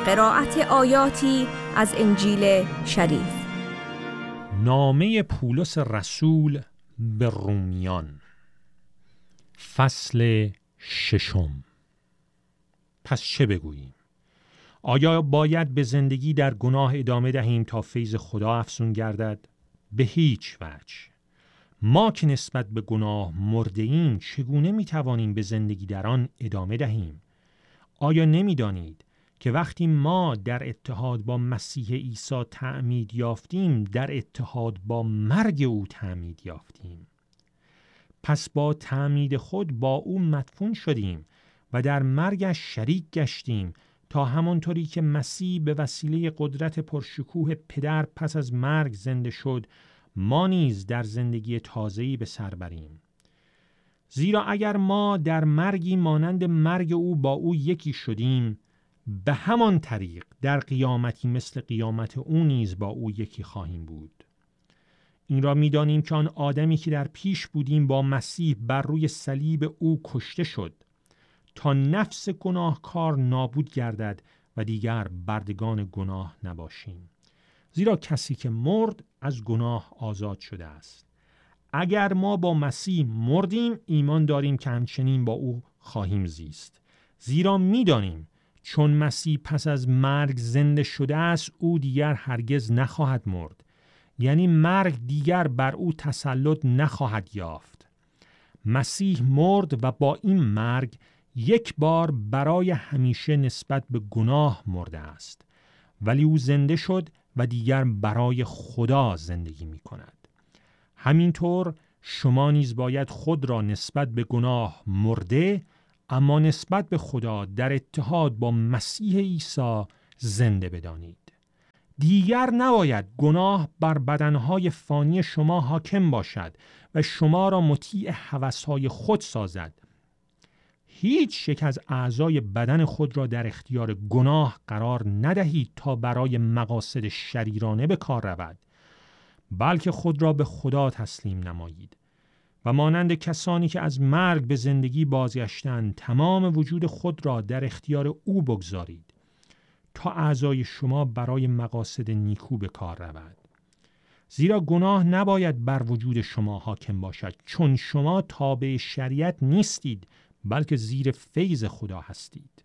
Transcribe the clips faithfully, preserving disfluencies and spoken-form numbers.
قرائت آیاتی از انجیل شریف. نامه پولس رسول به رومیان، فصل ششم. پس چه بگوییم؟ آیا باید به زندگی در گناه ادامه دهیم تا فیض خدا افزون گردد؟ به هیچ وجه. ما که نسبت به گناه مرده ایم، چگونه می توانیم به زندگی در آن ادامه دهیم؟ آیا نمی دانید که وقتی ما در اتحاد با مسیح عیسی تعمید یافتیم، در اتحاد با مرگ او تعمید یافتیم؟ پس با تعمید خود با او مدفون شدیم و در مرگش شریک گشتیم، تا همانطوری که مسیح به وسیله قدرت پرشکوه پدر پس از مرگ زنده شد، ما نیز در زندگی تازه‌ای به سر بریم. زیرا اگر ما در مرگی مانند مرگ او با او یکی شدیم، به همان طریق در قیامتی مثل قیامت او نیز با او یکی خواهیم بود. این را می‌دانیم که آن آدمی که در پیش بودیم با مسیح بر روی صلیب او کشته شد، تا نفس گناهکار نابود گردد و دیگر بردگان گناه نباشیم. زیرا کسی که مرد از گناه آزاد شده است. اگر ما با مسیح مردیم، ایمان داریم که همچنین با او خواهیم زیست. زیرا می‌دانیم چون مسیح پس از مرگ زنده شده است، او دیگر هرگز نخواهد مرد. یعنی مرگ دیگر بر او تسلط نخواهد یافت. مسیح مرد و با این مرگ یک بار برای همیشه نسبت به گناه مرده است، ولی او زنده شد و دیگر برای خدا زندگی می کند. همینطور شما نیز باید خود را نسبت به گناه مرده، اما نسبت به خدا در اتحاد با مسیح عیسی زنده بدانید. دیگر نباید گناه بر بدنهای فانی شما حاکم باشد و شما را مطیع هوسهای خود سازد. هیچ یک از اعضای بدن خود را در اختیار گناه قرار ندهید تا برای مقاصد شریرانه به کار رود، بلکه خود را به خدا تسلیم نمایید و مانند کسانی که از مرگ به زندگی بازگشتند، تمام وجود خود را در اختیار او بگذارید تا اعضای شما برای مقاصد نیکو به کار رود. زیرا گناه نباید بر وجود شما حاکم باشد، چون شما تابع شریعت نیستید، بلکه زیر فیض خدا هستید.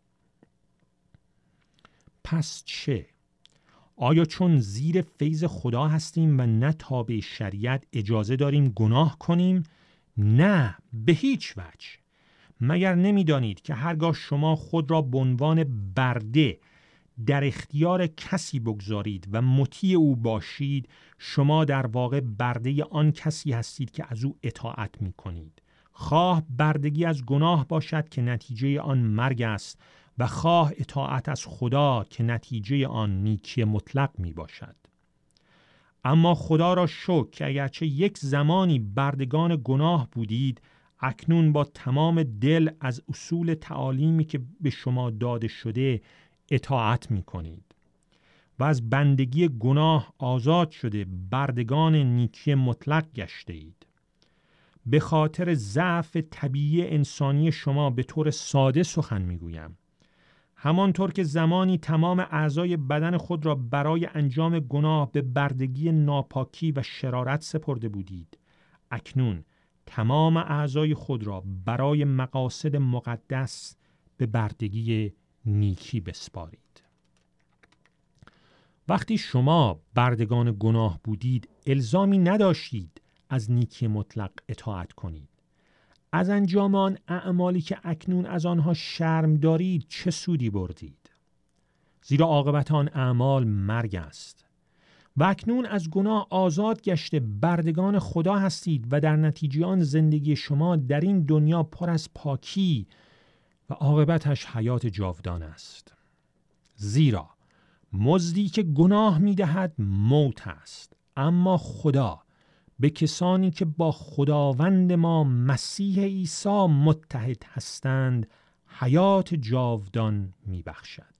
پس چه؟ آیا چون زیر فیض خدا هستیم و نه تابع شریعت اجازه داریم گناه کنیم؟ نه، به هیچ وجه. مگر نمی‌دانید که هرگاه شما خود را به عنوان برده در اختیار کسی بگذارید و مطیع او باشید، شما در واقع برده آن کسی هستید که از او اطاعت می‌کنید. خواه بردگی از گناه باشد که نتیجه آن مرگ است و خواه اطاعت از خدا که نتیجه آن نیکی مطلق می باشد. اما خدا را شکر که اگرچه یک زمانی بردگان گناه بودید، اکنون با تمام دل از اصول تعالیمی که به شما داده شده اطاعت می کنید و از بندگی گناه آزاد شده بردگان نیکی مطلق گشته اید. به خاطر ضعف طبیعی انسانی شما به طور ساده سخن میگویم. همانطور که زمانی تمام اعضای بدن خود را برای انجام گناه به بردگی ناپاکی و شرارت سپرده بودید، اکنون تمام اعضای خود را برای مقاصد مقدس به بردگی نیکی بسپارید. وقتی شما بردگان گناه بودید، الزامی نداشتید از نیکی مطلق اطاعت کنید. از انجام آن اعمالی که اکنون از آنها شرم دارید چه سودی بردید؟ زیرا عاقبت آن اعمال مرگ است. و اکنون از گناه آزاد گشته بردگان خدا هستید و در نتیجه آن زندگی شما در این دنیا پر از پاکی و عاقبتش حیات جاودان است. زیرا مزدی که گناه می‌دهد موت است، اما خدا به کسانی که با خداوند ما مسیح عیسی متحد هستند حیات جاودان می‌بخشد.